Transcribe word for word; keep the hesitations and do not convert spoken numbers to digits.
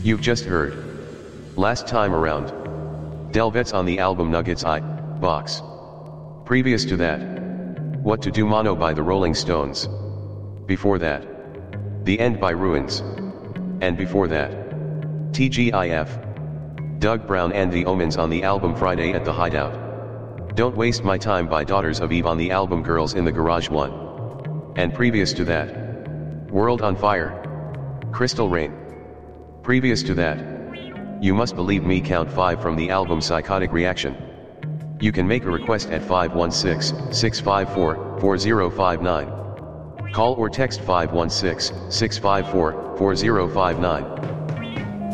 You've just heard. Last time around. Delvets on the album Nuggets I, Box. Previous to that. What to Do Mono by the Rolling Stones. Before that. The End by Ruins. And before that. T G I F. Doug Brown and the Omens on the album Friday at the Hideout. Don't Waste My Time by Daughters of Eve on the album Girls in the Garage one. And previous to that. World on Fire. Crystal Rain. Previous to that. You Must Believe Me Count five from the album Psychotic Reaction. You can make a request at five one six, six five four, four zero five nine. Call or text five one six, six five four, four zero five nine.